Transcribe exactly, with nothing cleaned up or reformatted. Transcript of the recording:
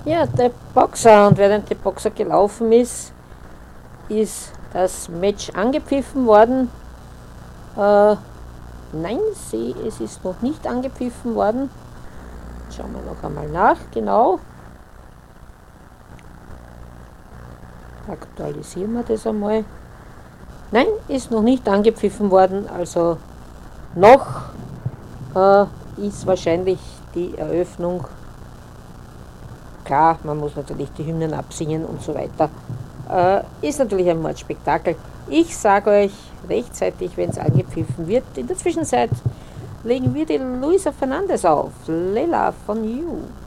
Ja, der Boxer, und während der Boxer gelaufen ist, ist das Match angepfiffen worden. Äh, nein, sie, es ist noch nicht angepfiffen worden. Schauen wir noch einmal nach, genau. Aktualisieren wir das einmal. Nein, ist noch nicht angepfiffen worden, also noch äh, ist wahrscheinlich die Eröffnung. Klar, man muss natürlich die Hymnen absingen und so weiter. Äh, ist natürlich ein Mordspektakel. Ich sage euch rechtzeitig, wenn es angepfiffen wird. In der Zwischenzeit legen wir die Luisa Fernandez auf. Leila von You.